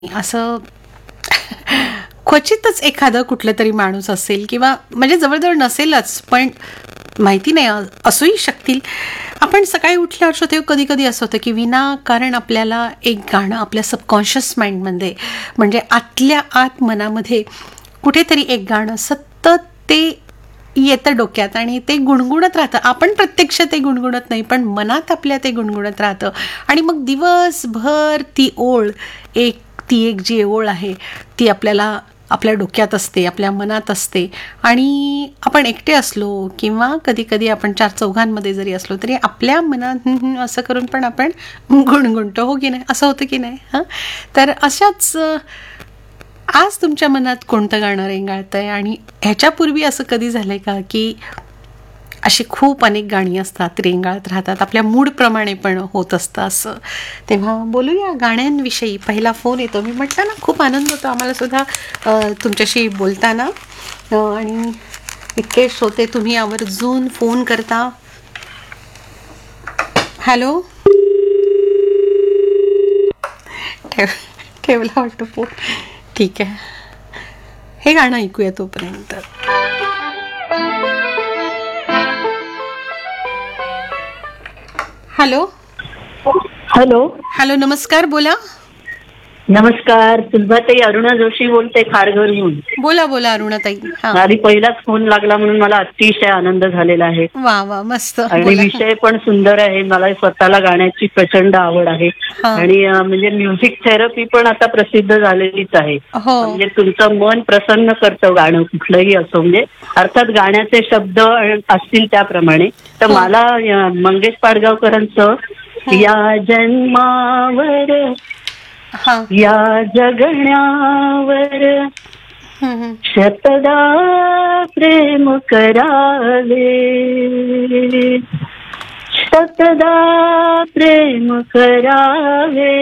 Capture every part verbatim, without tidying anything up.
असं क्वचितच एखादं कुठलं तरी माणूस असेल किंवा म्हणजे जवळजवळ नसेलच, पण माहिती नाही, असूही शकतील. आपण सकाळी उठल्यावर श्रोते कधी कधी असं होतं की विनाकारण आपल्याला एक गाणं आपल्या सबकॉन्शियस माइंडमध्ये, म्हणजे आतल्या आत मनामध्ये कुठेतरी एक गाणं सतत ते येतं डोक्यात आणि ते गुणगुणत राहतं. आपण प्रत्यक्ष ते गुणगुणत नाही, पण मनात आपल्या ते गुणगुणत राहतं. आणि मग दिवसभर ती ओळ, एक ती एक जी ओळ आहे ती आपल्याला आपल्या डोक्यात असते, आपल्या मनात असते. आणि आपण एकटे असलो किंवा कधी कधी आपण चार चौघांमध्ये जरी असलो तरी आपल्या मनात असं करून पण आपण गुणगुणतो, हो की नाही? असं होतं की नाही? हां, तर अशाच आज तुमच्या मनात कोणतं गाणं रेंगाळतंय? आणि ह्याच्यापूर्वी असं कधी झालंय का की अशी खूप अनेक गाणी असतात, रेंगाळत राहतात, आपल्या मूडप्रमाणे पण होत असतं असं? तेव्हा बोलूया गाण्यांविषयी. पहिला फोन येतो. मी म्हटलं ना, खूप आनंद होतो आम्हाला सुद्धा तुमच्याशी बोलताना. आणि इतके श्रोते तुम्ही आवर्जून फोन करता. हॅलो, ठेव ठेवला वाटतं फोन. ठीक आहे, हे गाणं ऐकूया तोपर्यंत. हॅलो हॅलो हॅलो नमस्कार, बोला. नमस्कार, सुलभाताई अरुणा जोशी बोलते खारघरहून. बोला बोला अरुणाताई. हा, आधी पहिलाच फोन लागला म्हणून मला अतिशय आनंद झालेला आहे. वा वा, मस्त. आणि विषय पण सुंदर आहे. मला स्वतःला गाण्याची प्रचंड आवड आहे. आणि म्हणजे म्युझिक थेरपी पण आता प्रसिद्ध झालेलीच आहे. म्हणजे तुमचं मन प्रसन्न करतं गाणं कुठलंही असो. म्हणजे अर्थात गाण्याचे शब्द असतील त्याप्रमाणे. तर मला मंगेश पाडगावकरांचं या जन्मावर या जगण्यावर शतदा प्रेम करावे, शतदा प्रेम करावे,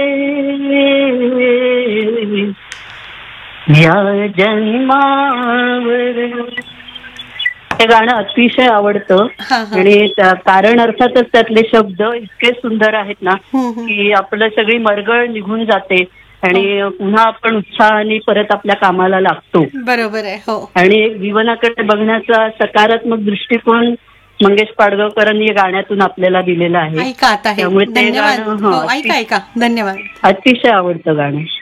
या जन्मावर. हे गाणं अतिशय आवडतं. आणि कारण अर्थातच त्यातले शब्द इतके सुंदर आहेत ना की आपलं सगळी मरगळ निघून जाते आणि पुन्हा आपण उत्साहाने परत आपल्या कामाला लागतो. बरोबर आहे. हो. आणि जीवनाकडे बघण्याचा सकारात्मक दृष्टिकोन मंगेश पाडगावकरांनी या गाण्यातून आपल्याला दिलेला आहे. ऐका आता, त्यामुळे ते गाणं ऐका ऐका धन्यवाद. अतिशय आवडतं गाणं.